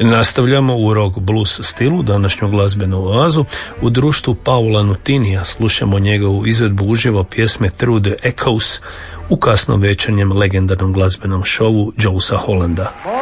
Nastavljamo u rock blues stilu današnju glazbenu oazu. U društvu Paula Nutinija slušamo njegovu izvedbu uživo pjesme Through the Echoes u kasnom večernjem legendarnom glazbenom šovu Joesa Hollanda.